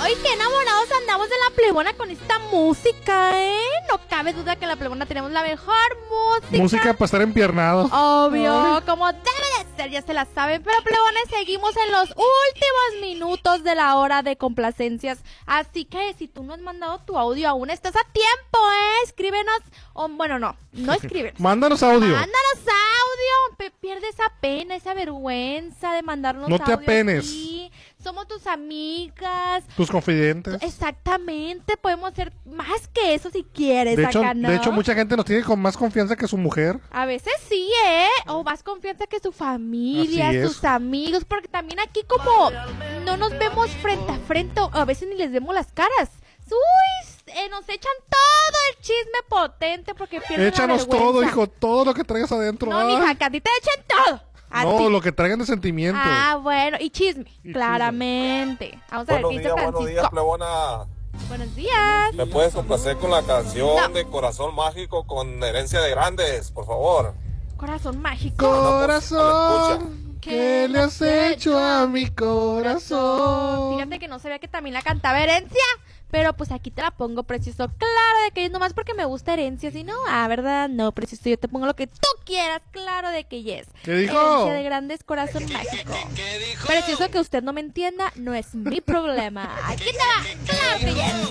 Ay, qué enamorados andamos de la Plebona con esta música, ¿eh? No cabe duda que en la Plebona tenemos la mejor música. Música para estar empiernado. Obvio, como debe de ser, ya se la saben. Pero plebones, seguimos en los últimos minutos de la hora de complacencias. Así que si tú no has mandado tu audio aún, estás a tiempo, ¿eh? Escríbenos, bueno, no escríbenos. Mándanos audio. Mándanos audio. Pierde esa pena, esa vergüenza de mandarnos audio. No te apenes. Aquí. Somos tus amigas. Tus confidentes. Exactamente, podemos ser más que eso si quieres. De hecho, acá, ¿no? de hecho, mucha gente nos tiene con más confianza que su mujer. A veces sí, ¿eh? O más confianza que su familia, Así es. sus amigos, porque también aquí como no nos vemos frente a frente, o a veces ni les vemos las caras. Uy, nos echan todo el chisme potente porque pierden Échanos la vergüenza. todo, hijo, todo lo que traigas adentro. No, Ay. mija, que a ti te echen todo. A No, ti. lo que traigan de sentimiento. Ah, bueno, y chisme, Y claramente. Vamos a ver qué dice Buenos días, Francisco. plebona. Buenos días. ¿Me puedes complacer con la canción No. de Corazón Mágico con Herencia de Grandes, por favor? Corazón mágico. Corazón, ¿qué le has hecho a mi corazón? Fíjate que no sabía que también la cantaba Herencia. Pero pues aquí te la pongo, precioso. Claro de que es nomás porque me gusta Herencia. Si no, ¿verdad? No, precioso. Yo te pongo lo que tú quieras. Claro de que yes. ¿Qué dijo? Herencia de Grandes, Corazón mágico. ¿Qué dijo? Precioso, que usted no me entienda no es mi problema. Aquí te va. Claro que yes.